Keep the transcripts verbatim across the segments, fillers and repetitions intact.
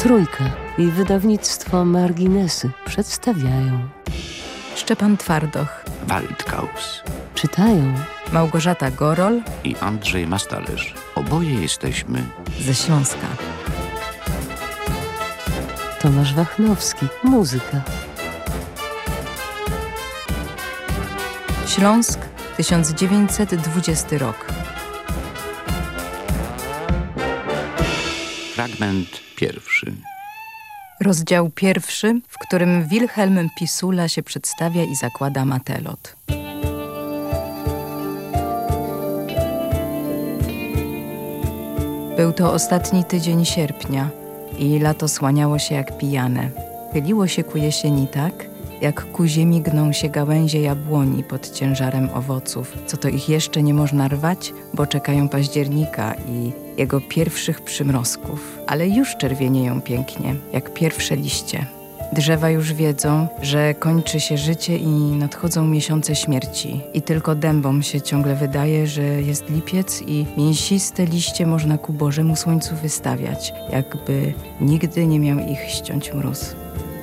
Trójka i wydawnictwo Marginesy przedstawiają Szczepan Twardoch, Waldkaus, czytają Małgorzata Gorol i Andrzej Mastalerz. Oboje jesteśmy ze Śląska. Tomasz Wachnowski, muzyka. Śląsk, tysiąc dziewięćset dwudziesty rok. fragment pierwszy. Rozdział pierwszy, w którym Wilhelm Pisula się przedstawia i zakłada matelot. Był to ostatni tydzień sierpnia i lato słaniało się jak pijane. Chyliło się ku jesieni tak, jak ku ziemi gną się gałęzie jabłoni pod ciężarem owoców, co to ich jeszcze nie można rwać, bo czekają października i jego pierwszych przymrozków, ale już czerwienieją pięknie, jak pierwsze liście. Drzewa już wiedzą, że kończy się życie i nadchodzą miesiące śmierci. I tylko dębom się ciągle wydaje, że jest lipiec i mięsiste liście można ku Bożemu słońcu wystawiać, jakby nigdy nie miał ich ściąć mróz.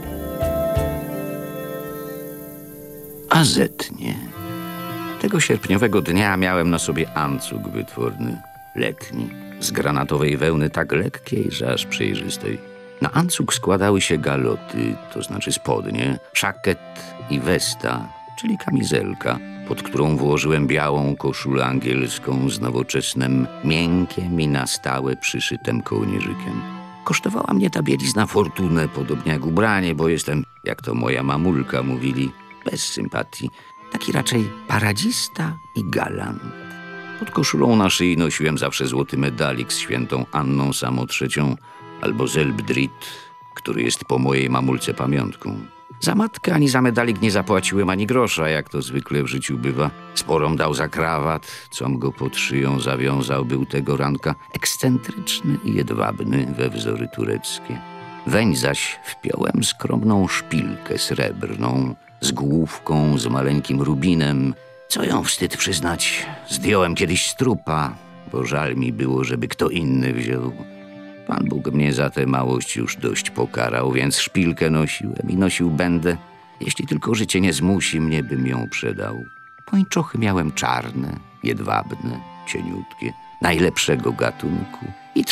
A zetnie. Tego sierpniowego dnia miałem na sobie ancuk wytworny, letni, z granatowej wełny tak lekkiej, że aż przejrzystej. Na ancuk składały się galoty, to znaczy spodnie, szaket i westa, czyli kamizelka, pod którą włożyłem białą koszulę angielską z nowoczesnym, miękkiem i na stałe przyszytym kołnierzykiem. Kosztowała mnie ta bielizna fortunę, podobnie jak ubranie, bo jestem, jak to moja mamulka mówili, bez sympatii, taki raczej paradzista i galant. Pod koszulą na szyi nosiłem zawsze złoty medalik z świętą Anną Samotrzecią albo Zelbdrit, który jest po mojej mamulce pamiątką. Za matkę ani za medalik nie zapłaciłem ani grosza, jak to zwykle w życiu bywa. Sporą dał za krawat, com go pod szyją zawiązał, był tego ranka ekscentryczny i jedwabny we wzory tureckie. Weń zaś wpiąłem skromną szpilkę srebrną, z główką, z maleńkim rubinem, co ją wstyd przyznać, zdjąłem kiedyś z trupa, bo żal mi było, żeby kto inny wziął. Pan Bóg mnie za tę małość już dość pokarał, więc szpilkę nosiłem i nosił będę, jeśli tylko życie nie zmusi mnie, bym ją przedał. Pończochy miałem czarne, jedwabne, cieniutkie, najlepszego gatunku